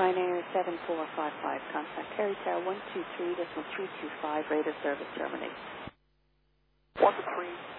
Ryanair 7455, contact Kerry Tower 123.325, radar service terminate. 123.